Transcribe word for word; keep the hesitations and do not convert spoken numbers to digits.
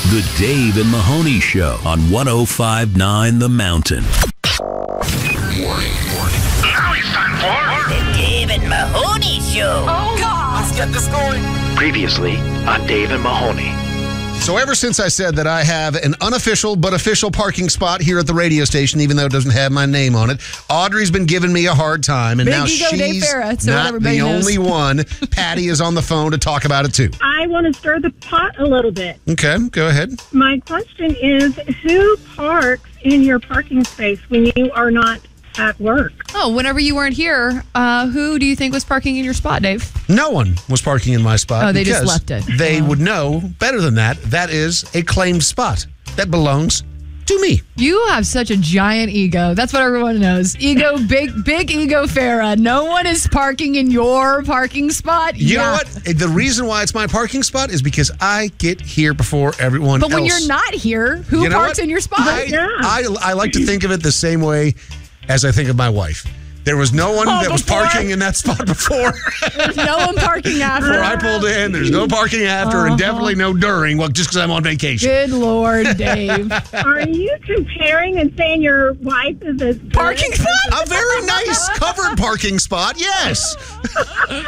The Dave and Mahoney Show on one oh five point nine The Mountain. Warning, warning. Now it's time for The Dave and Mahoney Show. Oh, God. Let's get this going. Previously on Dave and Mahoney. So ever since I said that I have an unofficial but official parking spot here at the radio station, even though it doesn't have my name on it, Audrey's been giving me a hard time, and Big now ego Dave she's Farah, so not everybody the knows. only one. Patty is on the phone to talk about it too. I want to stir the pot a little bit. Okay, go ahead. My question is, who parks in your parking space when you are not at work? Oh, whenever you weren't here, uh, who do you think was parking in your spot, Dave? No one was parking in my spot. Oh, they just because left it. They Oh. would know better than that. That is a claimed spot. That belongs to me. You have such a giant ego. That's what everyone knows. Ego, big, big ego, Farah. No one is parking in your parking spot. You yeah. know what? The reason why it's my parking spot is because I get here before everyone But else. when you're not here, who You know parks what? in your spot? I, Yeah. I, I like to think of it the same way as I think of my wife. There was no one Oh, that was before? parking in that spot before. There's no one parking after. Before I pulled in, there's no parking after, and definitely no during. Well, just because I'm on vacation. Good Lord, Dave. Are you comparing and saying your wife is a Parking spot? A very nice covered parking spot, yes.